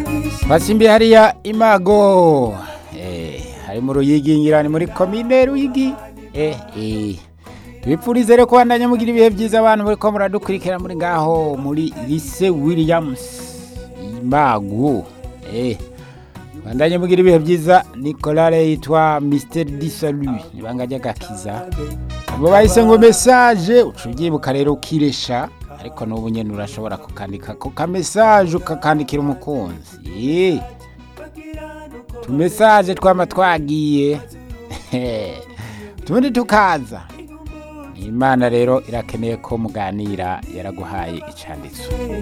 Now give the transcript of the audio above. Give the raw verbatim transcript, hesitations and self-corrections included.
Basimbi hariya Imago eh hari mu Ruyigi ni muri commune Ruyigi eh eh bipfurize rero kubandanya mugira ibihe byiza abantu muri ko muradukurikira muri ngaho muri Lycée Williams Imago eh bandanye mugira ibihe byiza Nicolare yitwa Mister Disalut ibanga ry'agakiza abo bahise ngo message ucugibuka rero kiresha ariko n'ubu nyene urashobora kukandika ko ka message ukakandikira umukunzi eh tu message twama twagiye tundi tukaza Imana rero irakeneye ko muganira yaraguhaye icanditso